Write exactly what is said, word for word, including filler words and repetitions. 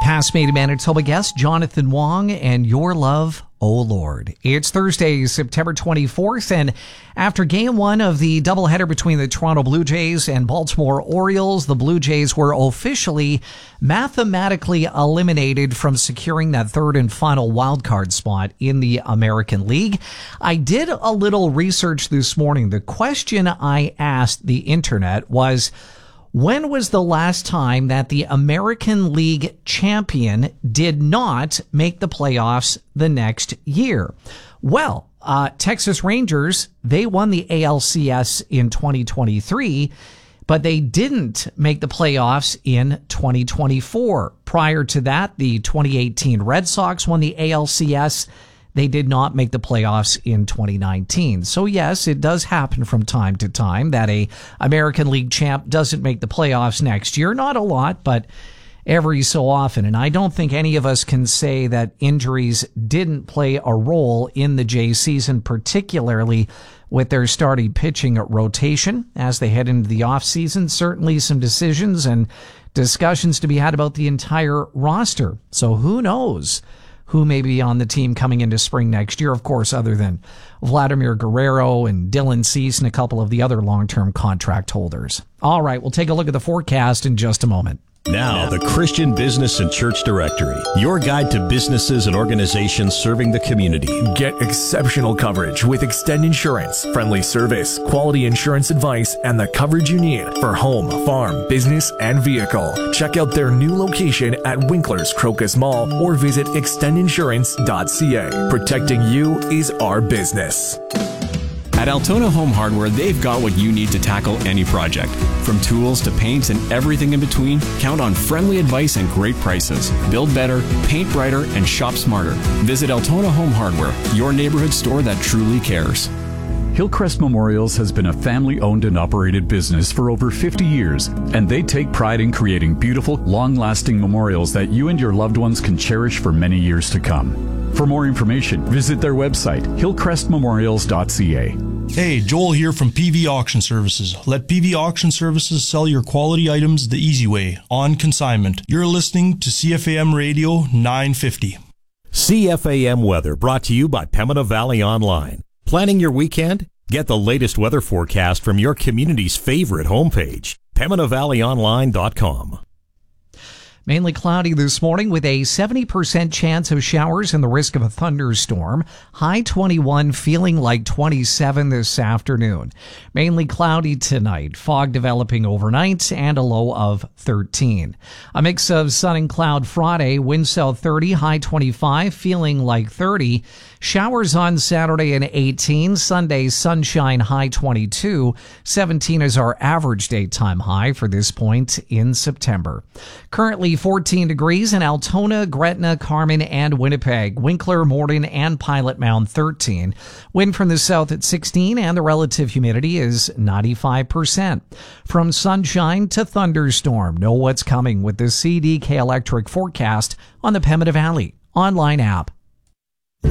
Past Made in Manitoba guest Jonathan Wong and Your Love, Oh Lord. It's Thursday, September twenty-fourth, and after game one of the doubleheader between the Toronto Blue Jays and Baltimore Orioles, the Blue Jays were officially mathematically eliminated from securing that third and final wildcard spot in the American League. I did a little research this morning. The question I asked the internet was, when was the last time that the American League champion did not make the playoffs the next year? Well, uh, Texas Rangers, they won the A L C S in twenty twenty-three, but they didn't make the playoffs in twenty twenty-four. Prior to that, the twenty eighteen Red Sox won the A L C S. They did not make the playoffs in twenty nineteen. So yes, it does happen from time to time that a American League champ doesn't make the playoffs next year. Not a lot, but every so often. And I don't think any of us can say that injuries didn't play a role in the Jays season, particularly with their starting pitching rotation as they head into the offseason. Certainly some decisions and discussions to be had about the entire roster. So who knows who may be on the team coming into spring next year, of course, other than Vladimir Guerrero and Dylan Cease and a couple of the other long-term contract holders. All right, we'll take a look at the forecast in just a moment. Now, the Christian Business and Church Directory, your guide to businesses and organizations serving the community. Get exceptional coverage with Extend Insurance, friendly service, quality insurance advice, and the coverage you need for home, farm, business, and vehicle. Check out their new location at Winkler's Crocus Mall or visit extend insurance dot c a. Protecting you is our business. At Altona Home Hardware, they've got what you need to tackle any project. From tools to paints and everything in between, count on friendly advice and great prices. Build better, paint brighter, and shop smarter. Visit Altona Home Hardware, your neighborhood store that truly cares. Hillcrest Memorials has been a family-owned and operated business for over fifty years, and they take pride in creating beautiful, long-lasting memorials that you and your loved ones can cherish for many years to come. For more information, visit their website, hillcrest memorials dot c a. Hey, Joel here from P V Auction Services. Let P V Auction Services sell your quality items the easy way, on consignment. You're listening to C F A M Radio nine fifty. C F A M Weather brought to you by Pembina Valley Online. Planning your weekend? Get the latest weather forecast from your community's favorite homepage, pembina valley online dot com. Mainly cloudy this morning with a seventy percent chance of showers and the risk of a thunderstorm. High twenty-one, feeling like twenty-seven this afternoon. Mainly cloudy tonight. Fog developing overnight and a low of thirteen. A mix of sun and cloud Friday. Wind south thirty, high twenty-five, feeling like thirty. Showers on Saturday and eighteen. Sunday, sunshine, high twenty-two. seventeen is our average daytime high for this point in September. Currently fourteen degrees in Altona, Gretna, Carmen, and Winnipeg. Winkler, Morden, and Pilot Mound thirteen. Wind from the south at sixteen, and the relative humidity is ninety-five percent. From sunshine to thunderstorm, know what's coming with the C D K Electric forecast on the Pembina Valley online app.